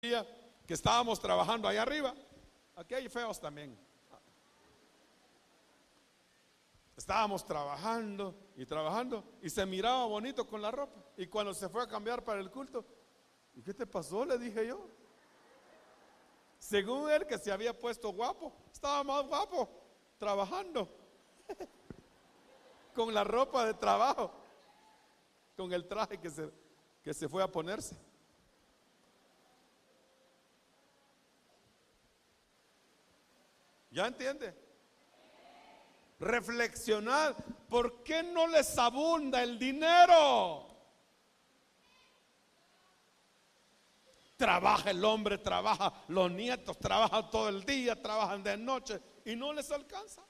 día que estábamos trabajando allá arriba. Aquí hay feos también. Estábamos trabajando y se miraba bonito con la ropa. Y cuando se fue a cambiar para el culto, ¿y qué te pasó?, le dije yo. Según él, que se había puesto guapo, estaba más guapo trabajando con la ropa de trabajo, con el traje que se fue a ponerse. ¿Ya entiende? Reflexionar, ¿por qué no les abunda el dinero? Trabaja el hombre, trabaja los nietos, trabajan todo el día, trabajan de noche y no les alcanza.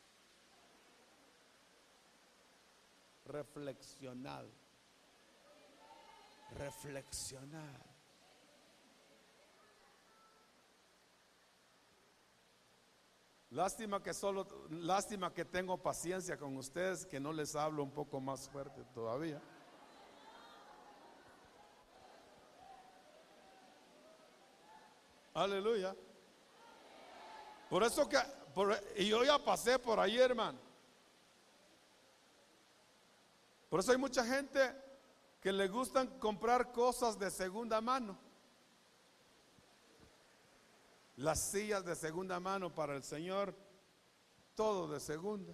Reflexionar. Reflexionar. Lástima que tengo paciencia con ustedes, que no les hablo un poco más fuerte todavía. Aleluya. Por eso y yo ya pasé por ahí, hermano. Por eso hay mucha gente que le gustan comprar cosas de segunda mano. Las sillas de segunda mano para el Señor, todo de segunda.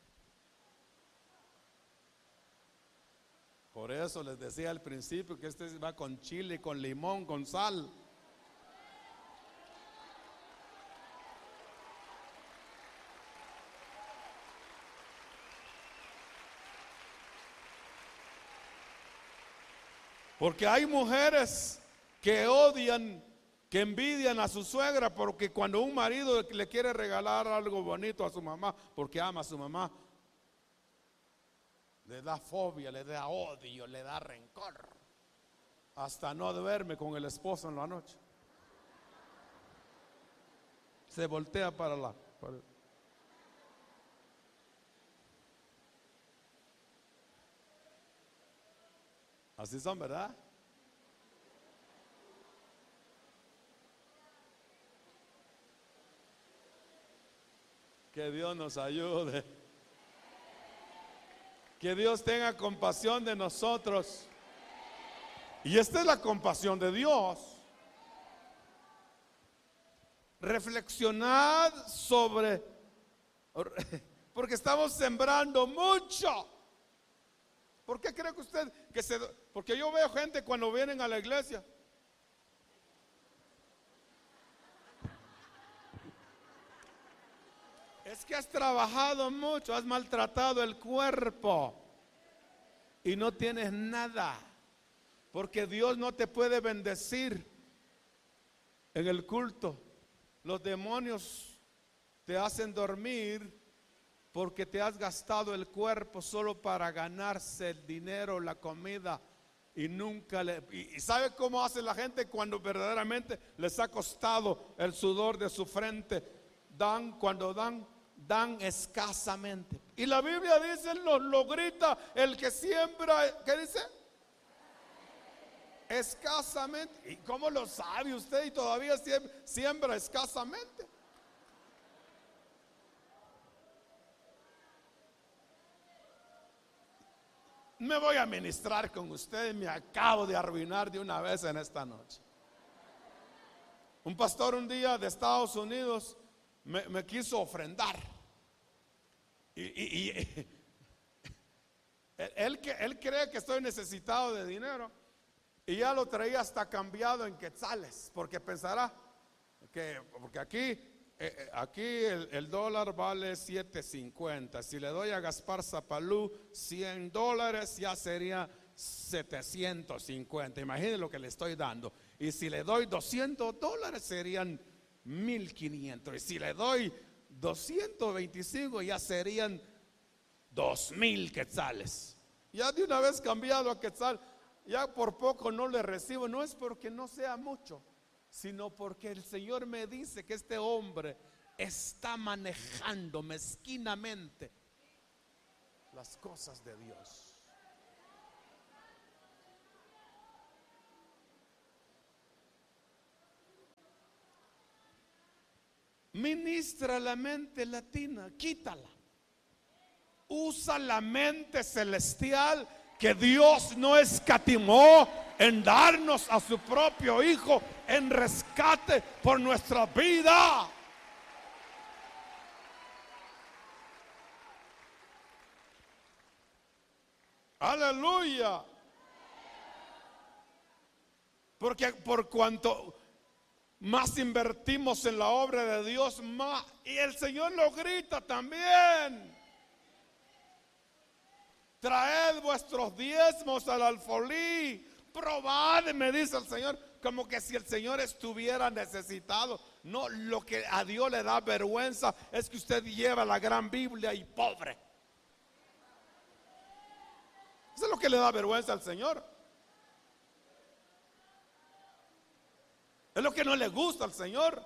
Por eso les decía al principio que este va con chile, con limón, con sal. Porque hay mujeres que odian, que envidian a su suegra, porque cuando un marido le quiere regalar algo bonito a su mamá, porque ama a su mamá, le da fobia, le da odio, le da rencor, hasta no duerme con el esposo en la noche. Se voltea para Así son, ¿verdad? Que Dios nos ayude. Que Dios tenga compasión de nosotros. Y esta es la compasión de Dios. Reflexionad sobre, porque estamos sembrando mucho. ¿Por qué cree que usted porque yo veo gente cuando vienen a la iglesia? Es que has trabajado mucho, has maltratado el cuerpo y no tienes nada, porque Dios no te puede bendecir en el culto. Los demonios te hacen dormir porque te has gastado el cuerpo solo para ganarse el dinero, la comida, y nunca y ¿sabe cómo hace la gente cuando verdaderamente les ha costado el sudor de su frente? Cuando dan escasamente. Y la Biblia dice, lo grita el que siembra, ¿qué dice? Escasamente. ¿Y cómo lo sabe usted y todavía siembra escasamente? Me voy a ministrar con ustedes, me acabo de arruinar de una vez en esta noche. Un pastor un día de Estados Unidos me quiso ofrendar. Y él cree que estoy necesitado de dinero. Y ya lo traía hasta cambiado en quetzales, porque pensará porque aquí el dólar vale 7.50. Si le doy a Gaspar Zapalú $100, ya sería 750. Imagínense lo que le estoy dando. Y si le doy $200, serían 1.500. Y si le doy 225, ya serían 2.000 quetzales. Ya de una vez cambiado a quetzal, ya por poco no le recibo. No es porque no sea mucho, sino porque el Señor me dice que este hombre está manejando mezquinamente las cosas de Dios. Ministra la mente latina, quítala. Usa la mente celestial que Dios no escatimó en darnos a su propio Hijo en rescate por nuestra vida. Aleluya. Porque por cuanto más invertimos en la obra de Dios, más, y el Señor lo grita también: traed vuestros diezmos al alfolí, probad, me dice el Señor, como que si el Señor estuviera necesitado. No, lo que a Dios le da vergüenza es que usted lleva la gran Biblia y pobre. Eso es lo que le da vergüenza al Señor. Es lo que no le gusta al Señor.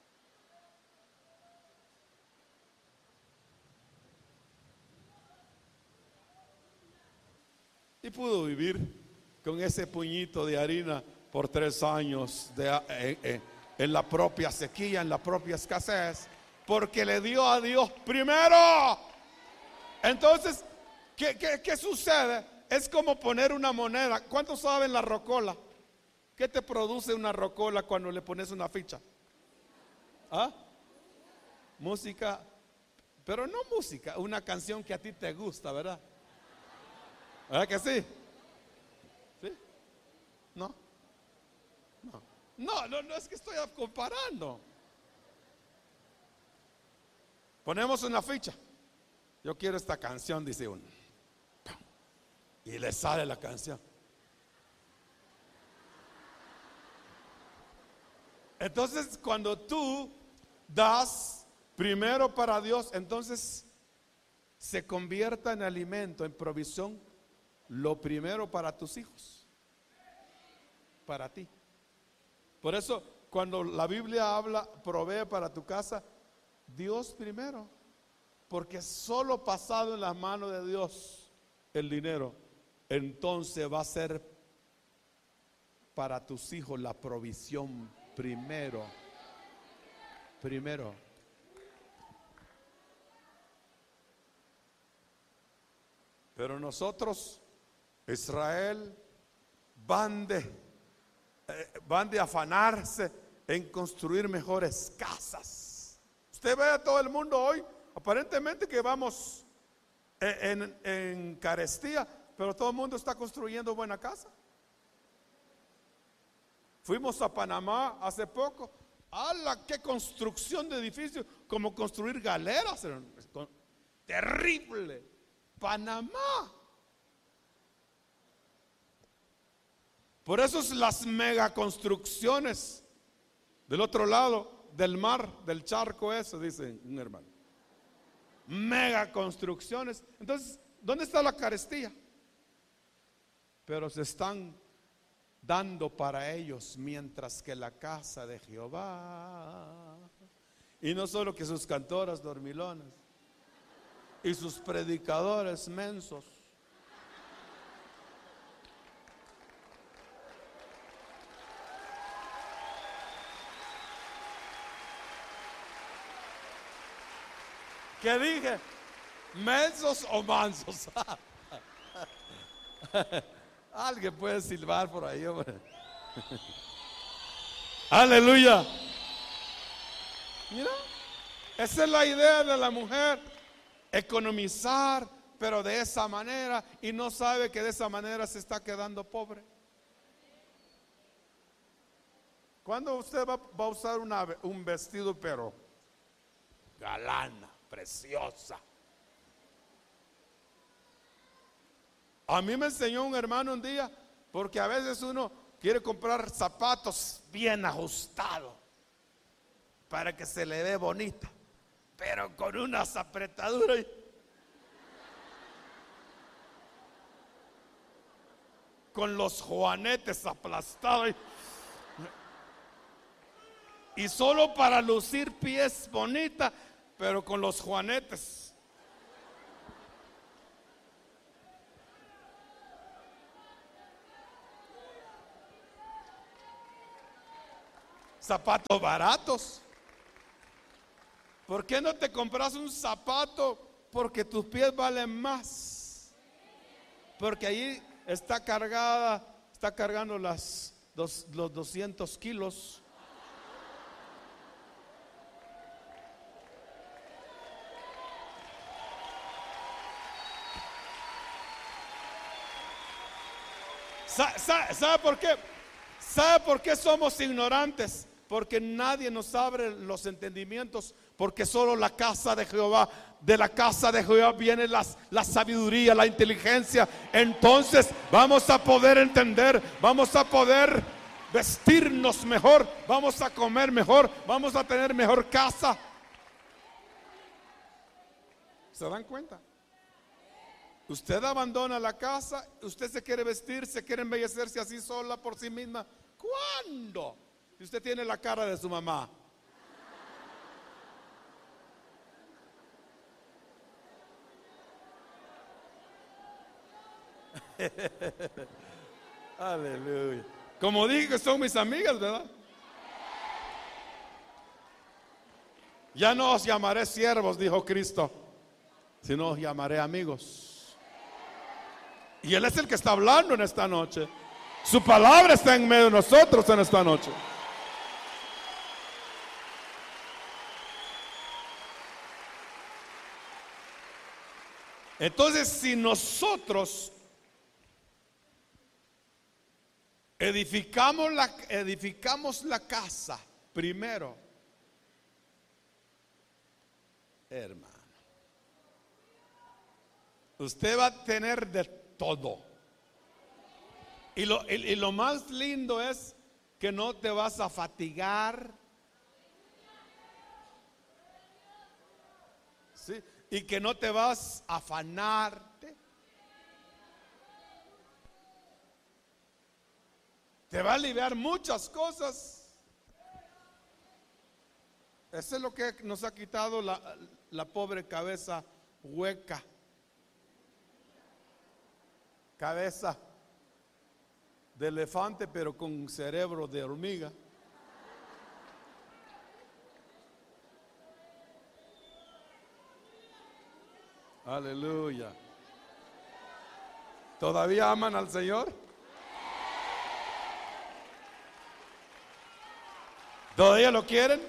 Y pudo vivir con ese puñito de harina por 3 años en la propia sequía, en la propia escasez, porque le dio a Dios primero. Entonces, ¿qué sucede? Es como poner una moneda. ¿Cuántos saben la rocola? ¿Qué te produce una rocola cuando le pones una ficha? ¿Ah? Música, pero no música, una canción que a ti te gusta, ¿verdad? ¿Verdad que sí? ¿Sí? No. No es que estoy comparando. Ponemos una ficha. Yo quiero esta canción, dice uno. Y le sale la canción. Entonces, cuando tú das primero para Dios, entonces se convierta en alimento, en provisión, lo primero para tus hijos, para ti. Por eso, cuando la Biblia habla, provee para tu casa, Dios primero, porque solo pasado en las manos de Dios el dinero, entonces va a ser para tus hijos la provisión primero. Pero nosotros, Israel, van de afanarse en construir mejores casas. Usted ve a todo el mundo hoy, aparentemente que vamos en carestía, pero todo el mundo está construyendo buena casa. Fuimos a Panamá hace poco. ¡Hala! ¡Qué construcción de edificios! Como construir galeras. Terrible. Panamá. Por eso es las mega construcciones del otro lado del mar, del charco, eso dice un hermano. Mega construcciones. Entonces, ¿dónde está la carestía? Pero se están dando para ellos, mientras que la casa de Jehová, y no solo que sus cantoras dormilonas y sus predicadores mensos, ¿qué dije? ¿Mensos o mansos? Alguien puede silbar por ahí, hombre. Aleluya. Mira, esa es la idea de la mujer: economizar, pero de esa manera, y no sabe que de esa manera se está quedando pobre. ¿Cuándo usted va a usar un vestido pero galana, preciosa? A mí me enseñó un hermano un día, porque a veces uno quiere comprar zapatos bien ajustados para que se le dé bonita, pero con unas apretaduras con los juanetes aplastados y solo para lucir pies bonita, pero con los juanetes. Zapatos baratos. ¿Por qué no te compras un zapato? Porque tus pies valen más. Porque ahí está cargando los 200 kilos. ¿Sabe por qué? ¿Sabe por qué somos ignorantes? Porque nadie nos abre los entendimientos. Porque solo la casa de Jehová, de la casa de Jehová viene la sabiduría, la inteligencia. Entonces vamos a poder entender, vamos a poder vestirnos mejor, vamos a comer mejor, vamos a tener mejor casa. ¿Se dan cuenta? Usted abandona la casa, usted se quiere vestir, se quiere embellecerse así sola por sí misma. ¿Cuándo? Si usted tiene la cara de su mamá. Aleluya. Como dije, son mis amigas, ¿verdad? Ya no os llamaré siervos, dijo Cristo, sino os llamaré amigos. Y Él es el que está hablando en esta noche. Su palabra está en medio de nosotros en esta noche. Entonces, si nosotros edificamos la casa primero, hermano, usted va a tener de todo. Y lo más lindo es que no te vas a fatigar, ¿sí? Y que no te vas a afanarte. Te va a aliviar muchas cosas. Eso es lo que nos ha quitado la pobre cabeza hueca. Cabeza de elefante, pero con cerebro de hormiga. Aleluya. ¿Todavía aman al Señor? ¿Todavía lo quieren?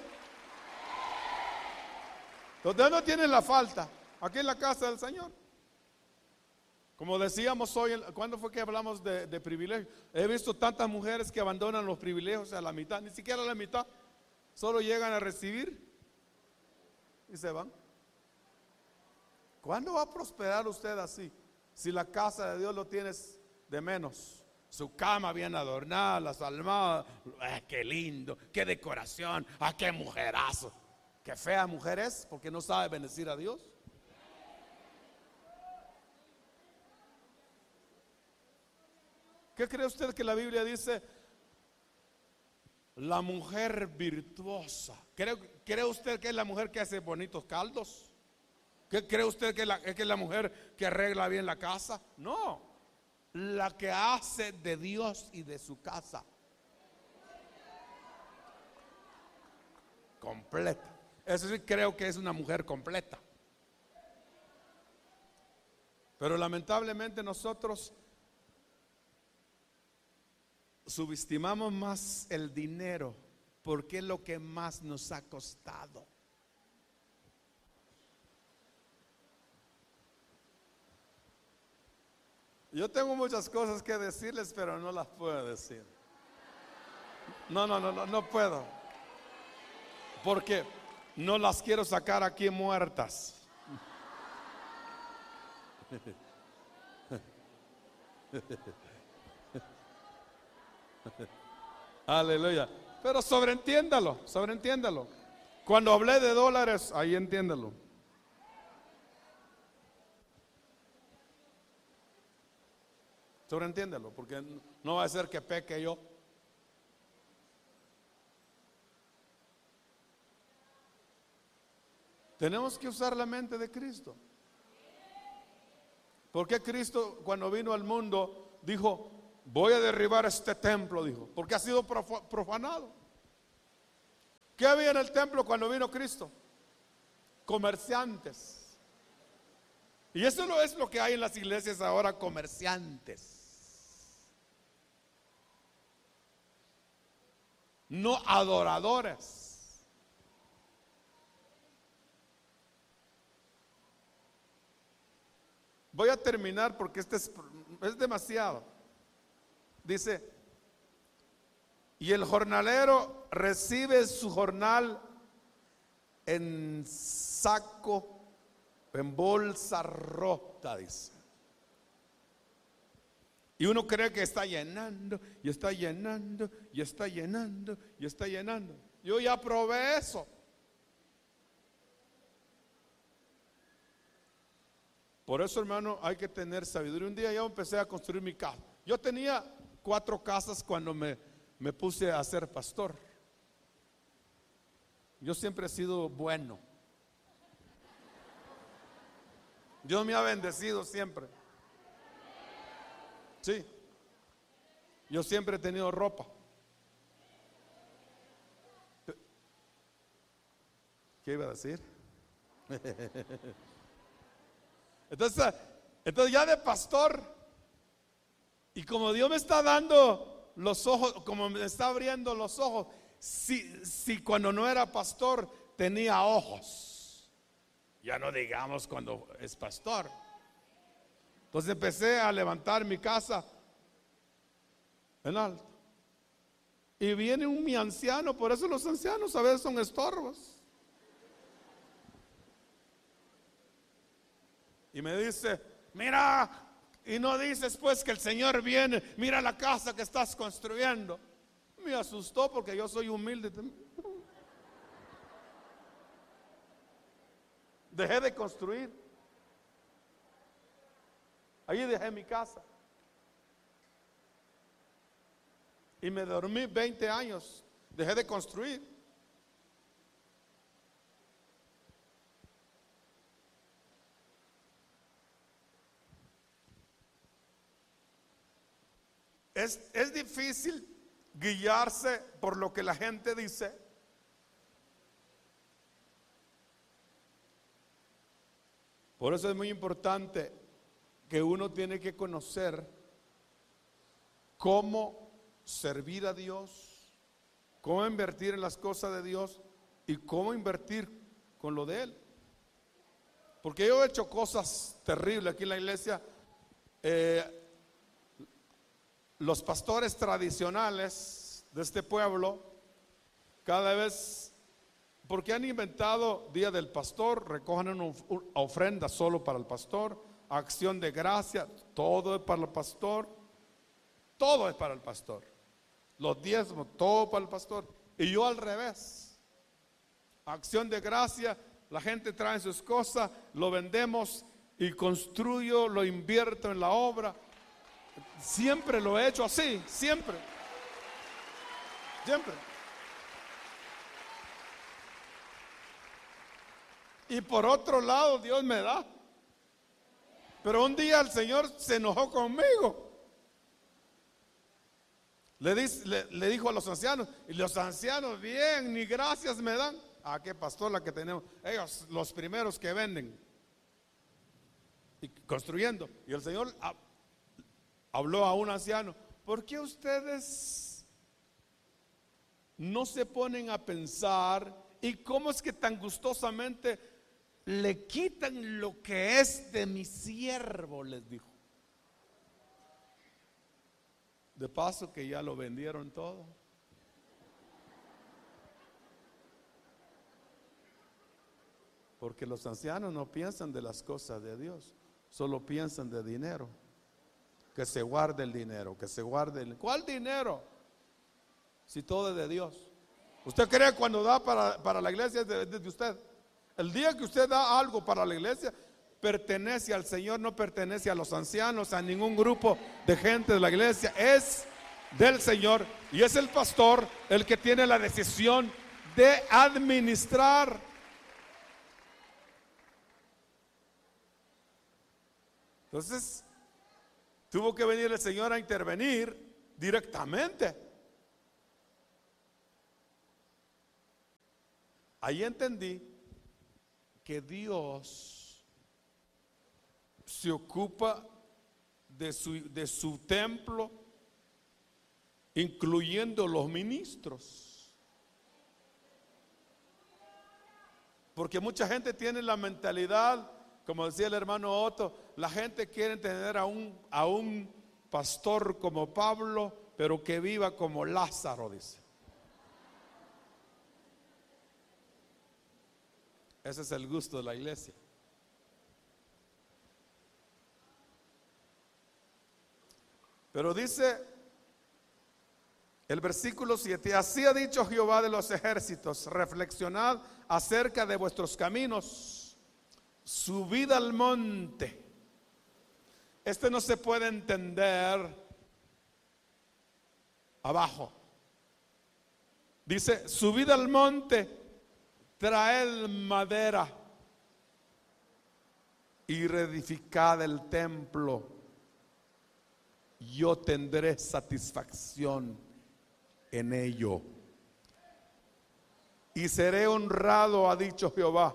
Todavía no tienen la falta aquí en la casa del Señor. Como decíamos hoy, ¿cuándo fue que hablamos de privilegios? He visto tantas mujeres que abandonan los privilegios a la mitad, ni siquiera a la mitad, solo llegan a recibir y se van. ¿Cuándo va a prosperar usted así? Si la casa de Dios lo tienes de menos. Su cama bien adornada, las almohadas, qué lindo, qué decoración, qué mujerazo. Qué fea mujer es porque no sabe bendecir a Dios. ¿Qué cree usted que la Biblia dice? La mujer virtuosa. ¿Cree usted que es la mujer que hace bonitos caldos? ¿Qué cree usted que es la mujer que arregla bien la casa? No, la que hace de Dios y de su casa completa. Eso sí creo que es una mujer completa. Pero lamentablemente nosotros subestimamos más el dinero porque es lo que más nos ha costado. Yo tengo muchas cosas que decirles, pero no las puedo decir. No puedo. Porque no las quiero sacar aquí muertas. Aleluya. Pero sobreentiéndalo. Cuando hablé de dólares, ahí entiéndalo. Sobreentiéndelo, porque no va a ser que peque yo. Tenemos que usar la mente de Cristo. Porque Cristo, cuando vino al mundo, dijo: voy a derribar este templo, dijo, porque ha sido profanado. ¿Qué había en el templo cuando vino Cristo? Comerciantes. Y eso es lo que hay en las iglesias ahora, comerciantes. No adoradores. Voy a terminar porque este es demasiado. Dice, y el jornalero recibe su jornal en saco, en bolsa rota, dice. Y uno cree que está llenando, y está llenando, y está llenando, y está llenando. Yo ya probé eso. Por eso, hermano, hay que tener sabiduría. Un día yo empecé a construir mi casa. Yo tenía 4 casas cuando me puse a ser pastor. Yo siempre he sido bueno. Dios me ha bendecido siempre. Sí. Yo siempre he tenido ropa. ¿Qué iba a decir? Entonces ya de pastor, y como Dios me está dando los ojos, como me está abriendo los ojos, si cuando no era pastor tenía ojos, ya no digamos cuando es pastor. Entonces empecé a levantar mi casa en alto. Y viene mi anciano, por eso los ancianos a veces son estorbos. Y me dice, mira, y no dices pues que el Señor viene, mira la casa que estás construyendo. Me asustó porque yo soy humilde. Dejé de construir. Ahí dejé mi casa. Y me dormí 20 años. Dejé de construir. Es difícil guiarse por lo que la gente dice. Por eso es muy importante que uno tiene que conocer cómo servir a Dios, cómo invertir en las cosas de Dios y cómo invertir con lo de Él. Porque yo he hecho cosas terribles aquí en la iglesia. Los pastores tradicionales de este pueblo, cada vez, porque han inventado Día del Pastor, recogen una ofrenda solo para el pastor, acción de gracia, todo es para el pastor, todo es para el pastor, los diezmos, todo para el pastor. Y yo al revés, acción de gracia, la gente trae sus cosas, lo vendemos y construyo, lo invierto en la obra. Siempre lo he hecho así, siempre. Y por otro lado Dios me da. Pero un día el Señor se enojó conmigo. Le dijo a los ancianos, y los ancianos bien, ni gracias me dan. ¿A qué pastor la que tenemos? Ellos, los primeros que venden y construyendo. Y el Señor habló a un anciano, ¿por qué ustedes no se ponen a pensar y cómo es que tan gustosamente le quitan lo que es de mi siervo? Les dijo. De paso que ya lo vendieron todo. Porque los ancianos no piensan de las cosas de Dios, solo piensan de dinero. Que se guarde el dinero, que se guarde el... ¿Cuál dinero? Si todo es de Dios. ¿Usted cree que cuando da para la iglesia es de usted? El día que usted da algo para la iglesia, pertenece al Señor, no pertenece a los ancianos, a ningún grupo de gente de la iglesia. Es del Señor y es el pastor el que tiene la decisión de administrar. Entonces tuvo que venir el Señor a intervenir directamente. Ahí entendí que Dios se ocupa de su templo, incluyendo los ministros. Porque mucha gente tiene la mentalidad, como decía el hermano Otto, la gente quiere tener a un pastor como Pablo, pero que viva como Lázaro, dice. Ese es el gusto de la iglesia. Pero dice el versículo 7: así ha dicho Jehová de los ejércitos, reflexionad acerca de vuestros caminos, subid al monte. Este no se puede entender abajo. Dice, subid al monte, traed madera y reedificad el templo. Yo tendré satisfacción en ello y seré honrado, ha dicho Jehová.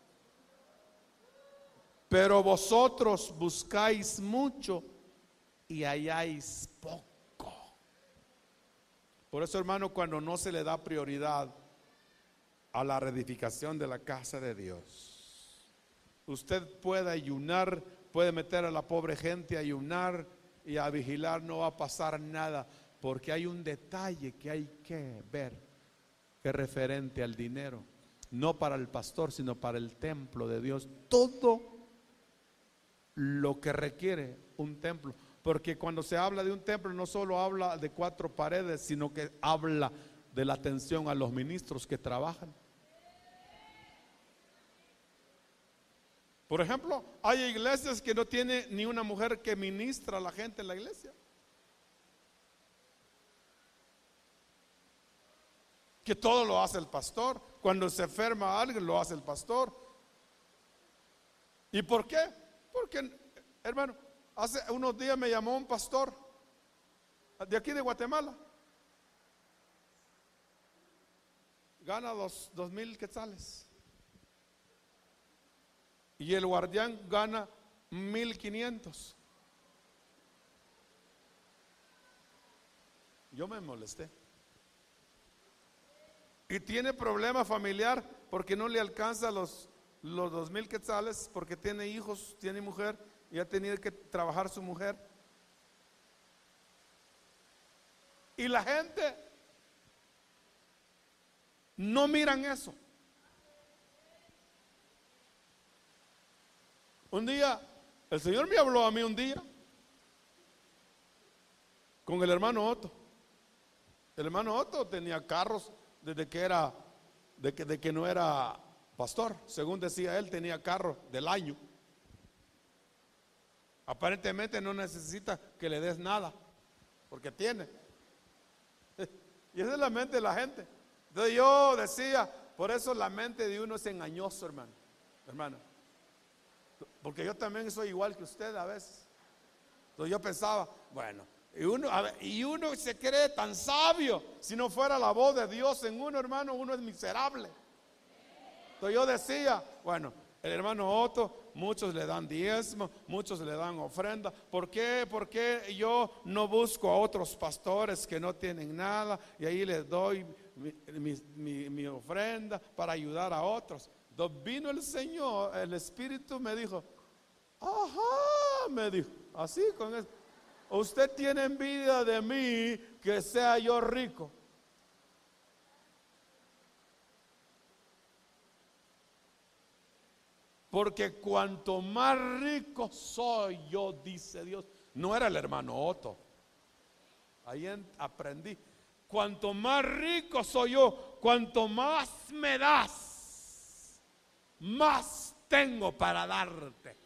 Pero vosotros buscáis mucho y halláis poco. Por eso, hermano, cuando no se le da prioridad a la reedificación de la casa de Dios, usted puede ayunar, puede meter a la pobre gente a ayunar y a vigilar, no va a pasar nada, porque hay un detalle que hay que ver, que es referente al dinero, no para el pastor, sino para el templo de Dios. Todo lo que requiere un templo, porque cuando se habla de un templo no solo habla de 4 paredes, sino que habla de la atención a los ministros que trabajan. Por ejemplo, hay iglesias que no tiene ni una mujer que ministra a la gente en la iglesia, que todo lo hace el pastor. Cuando se enferma alguien, lo hace el pastor. ¿Y por qué? Porque, hermano, hace unos días me llamó un pastor de aquí de Guatemala. Gana 2,000 quetzales. Y el guardián gana 1,500. Yo me molesté. Y tiene problema familiar porque no le alcanza los 2,000 quetzales, porque tiene hijos, tiene mujer y ha tenido que trabajar su mujer. Y la gente no miran eso. Un día, el Señor me habló a mí un día con el hermano Otto. El hermano Otto tenía carros desde que era, de que no era pastor. Según decía él, tenía carro del año. Aparentemente no necesita que le des nada, porque tiene. Y esa es la mente de la gente. Entonces yo decía, por eso la mente de uno es engañoso, hermano. Porque yo también soy igual que usted a veces. Entonces yo pensaba, bueno, y uno se cree tan sabio. Si no fuera la voz de Dios en uno, hermano, uno es miserable. Entonces yo decía, bueno, el hermano Otto, muchos le dan diezmo, muchos le dan ofrenda. ¿Por qué? Porque yo no busco a otros pastores que no tienen nada y ahí les doy mi ofrenda para ayudar a otros. Entonces vino el Señor, el Espíritu me dijo, ajá, me dijo, así con eso. Usted tiene envidia de mí que sea yo rico. Porque cuanto más rico soy yo, dice Dios. No era el hermano Otto. Ahí aprendí. Cuanto más rico soy yo, cuanto más me das, más tengo para darte.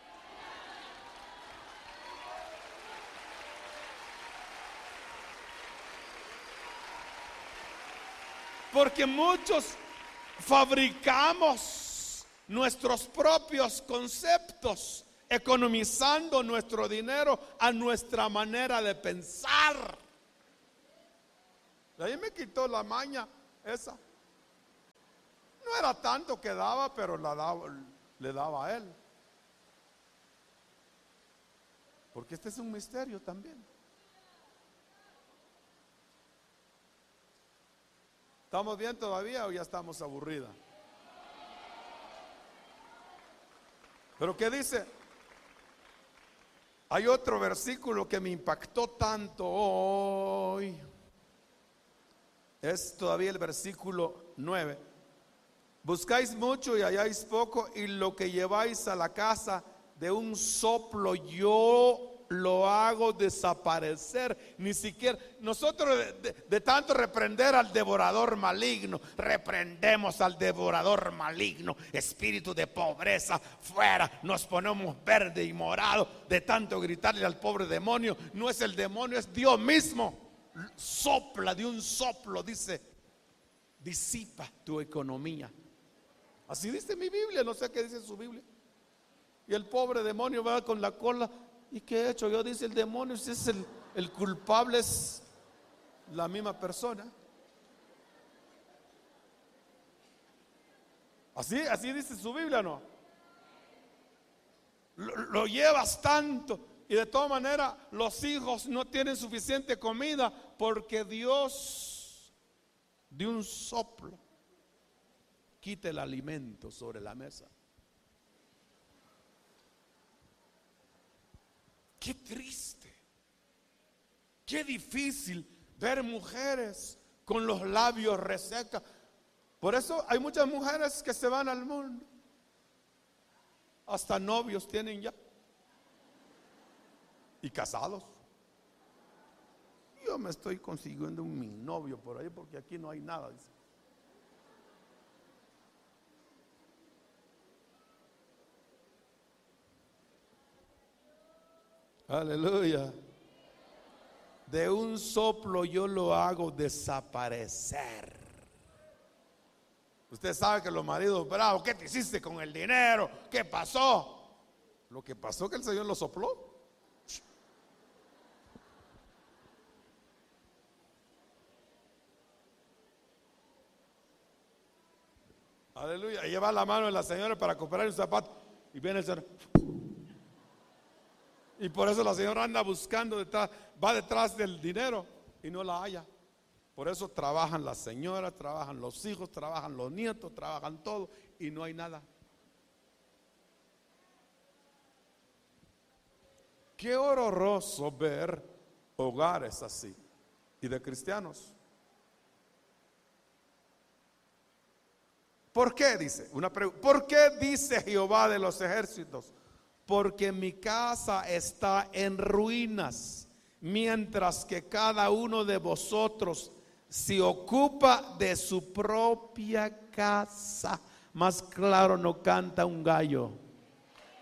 Porque muchos fabricamos nuestros propios conceptos, economizando nuestro dinero a nuestra manera de pensar. De ahí me quitó la maña esa. No era tanto que daba, pero le daba a él. Porque este es un misterio también. ¿Estamos bien todavía o ya estamos aburridas? Pero ¿qué dice? Hay otro versículo que me impactó tanto hoy. Es todavía el versículo 9. Buscáis mucho y halláis poco, y lo que lleváis a la casa de un soplo yo lo hago desaparecer. Ni siquiera nosotros de tanto reprender al devorador maligno, reprendemos al devorador maligno, espíritu de pobreza fuera, nos ponemos verde y morado de tanto gritarle al pobre demonio. No es el demonio, es Dios mismo. Sopla de un soplo, dice, disipa tu economía. Así dice mi Biblia, no sé qué dice su Biblia. Y el pobre demonio va con la cola. ¿Y qué he hecho yo? Dice el demonio, si es el culpable, es la misma persona. Así dice su Biblia, ¿no? Lo llevas tanto, y de todas maneras los hijos no tienen suficiente comida, porque Dios de un soplo quita el alimento sobre la mesa. Qué triste, qué difícil ver mujeres con los labios resecos. Por eso hay muchas mujeres que se van al mundo. Hasta novios tienen ya. Y casados. Yo me estoy consiguiendo mi novio por ahí porque aquí no hay nada, dice. Aleluya. De un soplo yo lo hago desaparecer. Usted sabe que los maridos bravos, ¿qué te hiciste con el dinero? ¿Qué pasó? Lo que pasó es que el Señor lo sopló. Aleluya. Y lleva la mano de la señora para comprar un zapato y viene el Señor. Y por eso la señora anda buscando, va detrás del dinero y no la halla. Por eso trabajan las señoras, trabajan los hijos, trabajan los nietos, trabajan todo y no hay nada. Qué horroroso ver hogares así y de cristianos. ¿Por qué? Dice, ¿por qué dice Jehová de los ejércitos? Porque mi casa está en ruinas, mientras que cada uno de vosotros se ocupa de su propia casa. Más claro no canta un gallo.